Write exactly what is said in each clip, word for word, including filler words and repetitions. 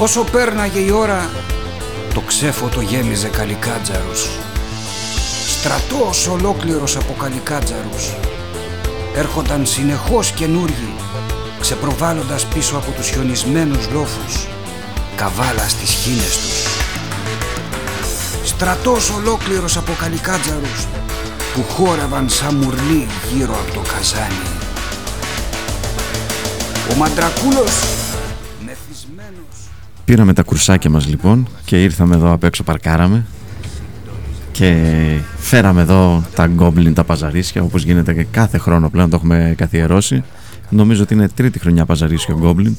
Όσο πέρναγε η ώρα, το ξέφωτο γέμιζε καλικάτζαρους. Στρατός ολόκληρος από καλικάτζαρους. Έρχονταν συνεχώς καινούργοι, ξεπροβάλλοντας πίσω από τους χιονισμένους λόφους καβάλα στις χήνες τους. Στρατός ολόκληρος από καλικάτζαρους που χόρευαν σαν μουρλί γύρω από το καζάνι. Ο Μαντρακούλος μεθυσμένος. Πήραμε τα κουρσάκια μας λοιπόν και ήρθαμε εδώ απ' έξω, παρκάραμε και φέραμε εδώ τα Goblin, τα παζαρίσια, όπως γίνεται και κάθε χρόνο πλέον, το έχουμε καθιερώσει. Νομίζω ότι είναι τρίτη χρονιά παζαρίσιο Goblin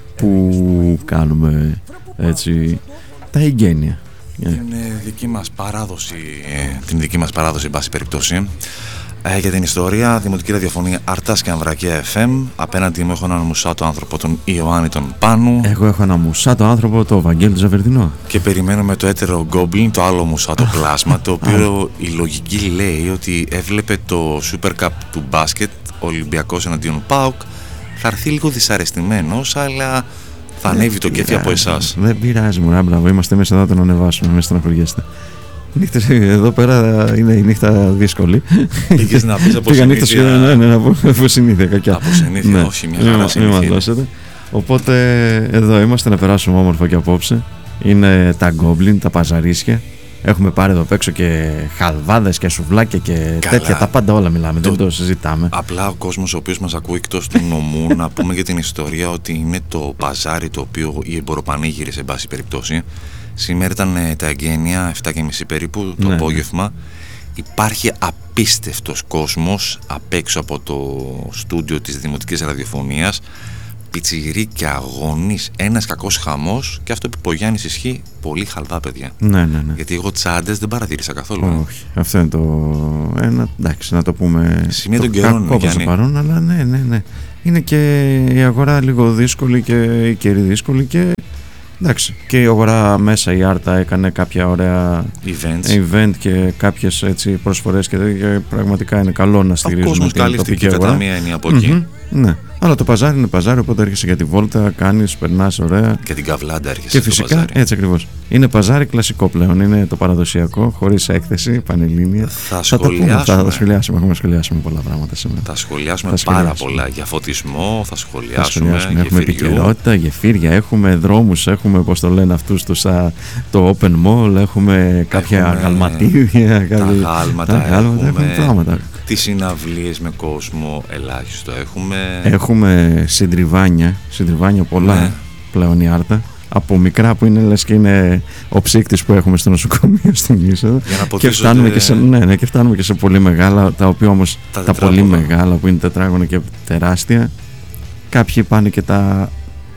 που κάνουμε έτσι τα εγγένεια. Την δική μας παράδοση, την δική μας παράδοση, εν πάση περιπτώσει. Ε, για την ιστορία, Δημοτική Ραδιοφωνία Αρτάς και Αμβρακία εφ εμ. Απέναντι μου έχω έναν μουσάτο άνθρωπο, τον Ιωάννη τον Πάνου. Εγώ έχω έναν μουσάτο άνθρωπο, τον Βαγγέλη τον Ζαβερδινό. Και περιμένουμε το έτερο Goblin, το άλλο μουσάτο πλάσμα, το οποίο η λογική λέει ότι έβλεπε το Super Cup του μπάσκετ, Ολυμπιακός εναντίον ΠΑΟΚ. Θα έρθει λίγο δυσαρεστημένος, αλλά θα ανέβει το κέφι από εσάς. Δεν πειράζει, μου μπράβο, είμαστε μέσα εδώ να τον ανεβάσουμε, μέσα να χωριέστε. Νύχτες, εδώ πέρα είναι η νύχτα δύσκολη. Πήγες να πεις από συνήθεια. Ναι, ναι, από συνήθεια κακιά. Από συνήθεια, ναι. Όχι, μια χαρά συνήθεια. Οπότε εδώ είμαστε να περάσουμε όμορφα και απόψε. Είναι τα Goblin, τα παζαρίσια. Έχουμε πάρει εδώ έξω και χαλβάδες και σουβλάκια και καλά, τέτοια, τα πάντα όλα μιλάμε, το, δεν το συζητάμε. Απλά ο κόσμος ο οποίος μας ακούει εκτός του νομού, να πούμε για την ιστορία ότι είναι το παζάρι το οποίο οι εμποροπανήγυροι, σε πάση περιπτώσει. Σήμερα ήταν ε, τα εγγένεια, εφτά και μισή περίπου το ναι, απόγευμα. Ναι. Υπάρχει απίστευτος κόσμος απ' έξω από το στούντιο της Δημοτικής Ραδιοφωνίας. Πιτσιρίκια, αγώνης, ένας κακός χαμός, και αυτό που είπε ο Γιάννης ισχύει, πολύ χαλβά παιδιά. Ναι, ναι, ναι. Γιατί εγώ τσάντες δεν παρατήρησα καθόλου. Όχι, αυτό είναι το ένα, εντάξει, να το πούμε. Σημεία των καιρών είναι, Γιάννη. Παρόν, αλλά ναι, ναι, ναι. Είναι και η αγορά λίγο δύσκολη και η καιρή δύσκολη και εντάξει, και η αγορά μέσα, η Άρτα έκανε κάποια ωραία Events. event και κάποιες έτσι προσφορές και, και πραγματικά είναι καλό να στηρίζουμε. Ο κόσμος καλύφθηκε κατά μία έννοια από εκεί. Mm-hmm, ναι. Αλλά το παζάρι είναι παζάρι, οπότε έρχεσαι για τη βόλτα, κάνεις, περνάς ωραία. Και την καβλάντα έρχεσαι. Και φυσικά, παζάρι. Έτσι ακριβώς. Είναι παζάρι κλασικό πλέον. Είναι το παραδοσιακό, χωρίς έκθεση, πανελλήνια. Θα σχολιάσουμε. Θα, θα, θα σχολιάσουμε. Έχουμε σχολιάσουμε πολλά πράγματα σήμερα. Θα σχολιάσουμε, θα πάρα πολλά. Για φωτισμό, θα σχολιάσουμε. Θα σχολιάσουμε. Έχουμε επικαιρότητα, γεφύρια, έχουμε δρόμους, έχουμε, πώς το λένε αυτούς, το, σα, το open mall, έχουμε κάποια γαλματίδια. Τα γάλματα, έχουμε. Τις συναυλίες με κόσμο ελάχιστο έχουμε. Έχουμε συντριβάνια, συντριβάνια πολλά, ναι, πλέον η Άρτα. Από μικρά που είναι λες και είναι ο ψύκτης που έχουμε στο νοσοκομείο στην είσοδο. Και φτάνουμε, και σε, ναι, ναι, και φτάνουμε και σε πολύ μεγάλα, τα οποία όμως τα, τα πολύ μεγάλα που είναι τετράγωνα και τεράστια. Κάποιοι πάνε και τα,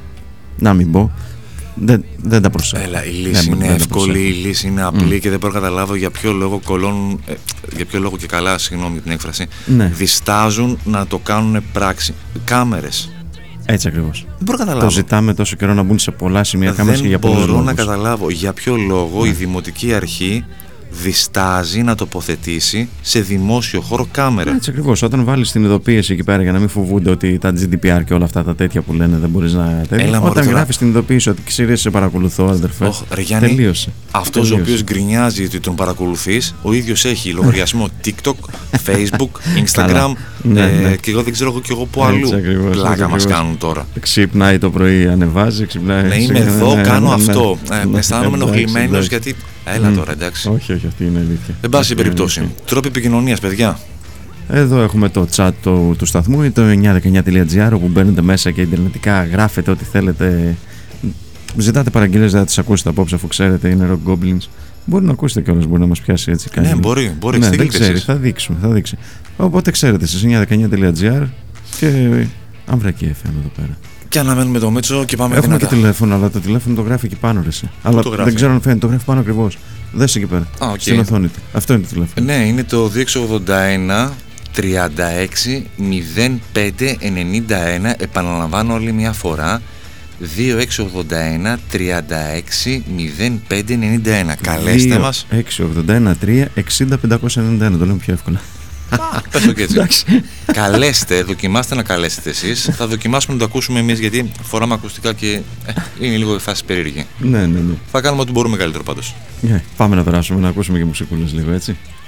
να μην πω, δεν, δεν τα προσέχω. Έλα, η λύση δεν, είναι δεν εύκολη, η λύση είναι απλή mm. και δεν μπορώ να καταλάβω για ποιο λόγο κολώνουν, ε, για ποιο λόγο και καλά, συγγνώμη για την έκφραση, ναι, διστάζουν να το κάνουν πράξη. Κάμερες. Έτσι ακριβώς. Δεν μπορώ να καταλάβω. Το ζητάμε τόσο καιρό να μπουν σε πολλά σημεία κάμερες και για πολλούς λόγους. Δεν μπορώ να καταλάβω για ποιο λόγο ναι. η Δημοτική Αρχή διστάζει να τοποθετήσει σε δημόσιο χώρο κάμερα. Έτσι ακριβώς. Όταν βάλεις την ειδοποίηση εκεί πέρα για να μην φοβούνται ότι τα τζι ντι πι αρ και όλα αυτά τα τέτοια που λένε δεν μπορείς να. Έλα, όταν γράφεις την ειδοποίηση ότι ξέρεις σε παρακολουθώ, αδερφέ. Oh, ρε, Γιάννη, τελείωσε. Αυτός ο οποίος γκρινιάζει ότι τον παρακολουθείς, ο ίδιος έχει λογαριασμό TikTok, Facebook, Instagram ναι, ε, ναι. και εγώ δεν ξέρω και εγώ που αλλού. Ακριβώς, πλάκα μας κάνουν τώρα. Ξυπνάει το πρωί, ανεβάζει, ξυπνάει. Ναι, είμαι εδώ, κάνω αυτό. Αισθάνομαι ενοχλημένος γιατί. Έλα τώρα, εντάξει. Όχι, όχι, αυτή είναι αλήθεια. Εν πάση περιπτώσει. Τρόποι επικοινωνίας, παιδιά. Εδώ έχουμε το chat του, του σταθμού, είναι το εννιακόσια δεκαεννιά τελεία τζι άρ, όπου μπαίνετε μέσα και ιντερνετικά γράφετε ό,τι θέλετε. Ζητάτε παραγγελίες, δεν θα τις ακούσετε απόψε, αφού ξέρετε είναι Rock Goblins. Μπορεί να ακούσετε κιόλας, μπορεί να μας πιάσει έτσι κάτι. Ναι, μπορεί, μπορεί. Ναι, δεν ξέρει, θα δείξουμε, θα δείξει. Οπότε ξέρετε, στις εννιακόσια δεκαεννιά τελεία τζι άρ και Αμβρακία εφ εμ εδώ πέρα. Και αναμένουμε το Μίτσο και πάμε. Έχουμε δυνατά. Και τηλέφωνο, αλλά το τηλέφωνο το γράφει εκεί πάνω, ρε. Αλλά δεν ξέρω αν φαίνεται, το γράφει πάνω ακριβώς. Δες εκεί πέρα. Ah, okay. Στην οθόνη του. Αυτό είναι το τηλέφωνο. Ναι, είναι το δύο έξι ογδόντα ένα τριάντα έξι μηδέν πέντε ενενήντα ένα. Επαναλαμβάνω άλλη μια φορά. δύο έξι ογδόντα ένα τριάντα έξι μηδέν πέντε ενενήντα ένα. Καλέστε μας. δύο έξι ογδόντα ένα τρία εξήντα πεντακόσια ενενήντα ένα. Το λέμε πιο εύκολα. Πες το και έτσι. Καλέστε, δοκιμάστε να καλέσετε εσείς. Θα δοκιμάσουμε να το ακούσουμε εμείς, γιατί φοράμε ακουστικά και ε, είναι λίγο η φάση περίεργη. Ναι, ναι, ναι. Θα κάνουμε ό,τι μπορούμε καλύτερο πάντως. Yeah, πάμε να περάσουμε να ακούσουμε και μουσικούλες λίγο, έτσι.